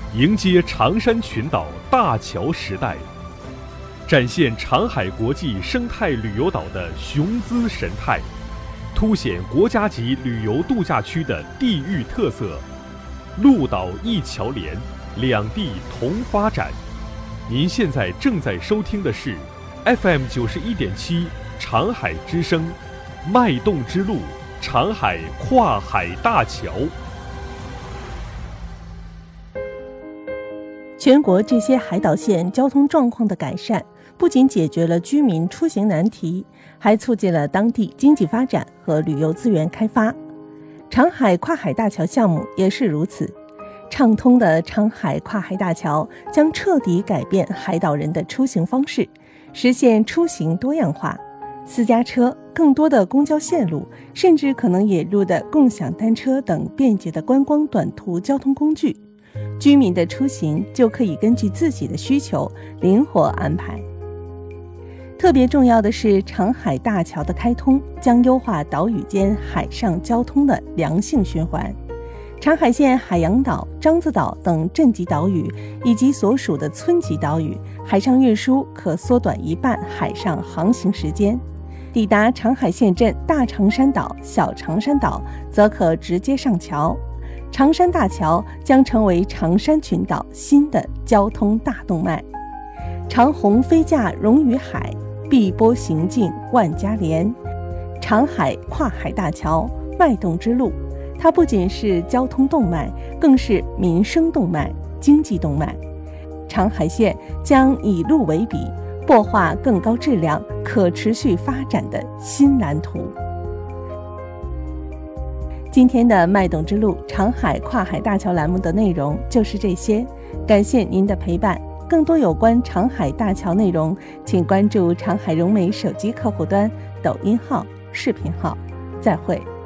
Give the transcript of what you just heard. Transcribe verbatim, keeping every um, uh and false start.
迎接长山群岛大桥时代，展现长海国际生态旅游岛的雄姿神态，凸显国家级旅游度假区的地域特色。陆岛一桥连，两地同发展。您现在正在收听的是 F M 九十一点七长海之声，脉动之路，长海跨海大桥。 全国这些海岛县交通状况的改善，不仅解决了居民出行难题，还促进了当地经济发展和旅游资源开发。长海跨海大桥项目也是如此，畅通的长海跨海大桥将彻底改变海岛人的出行方式，实现出行多样化。私家车、更多的公交线路，甚至可能引入的共享单车等便捷的观光短途交通工具，居民的出行就可以根据自己的需求灵活安排。特别重要的是，长海大桥的开通将优化岛屿间海上交通的良性循环。长海县海洋岛、獐子岛等镇级岛屿以及所属的村级岛屿，海上运输可缩短一半海上航行时间。抵达长海县镇大长山岛、小长山岛，则可直接上桥。长山大桥将成为长山群岛新的交通大动脉。长虹飞架融于海，碧波行进万家连。长海跨海大桥，脉动之路，它不仅是交通动脉，更是民生动脉、经济动脉。长海县将以路为笔，擘画更高质量、可持续发展的新蓝图。今天的脉动之路长海跨海大桥栏目的内容就是这些，感谢您的陪伴。更多有关长海大桥内容，请关注长海融媒手机客户端、抖音号、视频号。再会。